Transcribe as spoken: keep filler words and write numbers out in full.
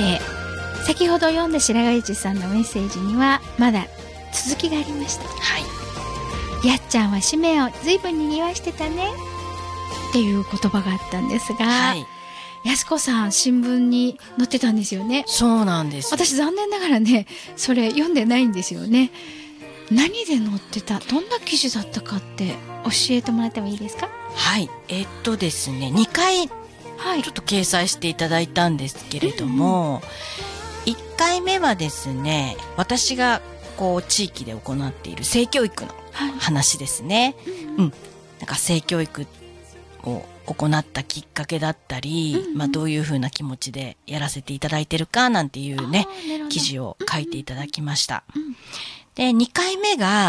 て、先ほど読んだ白髪一さんのメッセージにはまだ続きがありました。 はい。 やっちゃんは紙面を随分にぎわしてたねっていう言葉があったんですが、はい、やすこさん新聞に載ってたんですよね。 そうなんです。 私残念ながらねそれ読んでないんですよね。何で載ってた、どんな記事だったかって教えてもらってもいいですか？ はい、えー、っとですねにかいちょっと掲載していただいたんですけれども、はい、いっかいめはですね、私がこう地域で行っている性教育の話ですね、はい、うん、なんか性教育を行ったきっかけだったり、うんうん、まあ、どういうふうな気持ちでやらせていただいてるかなんていうね記事を書いていただきました、うんうん、でにかいめが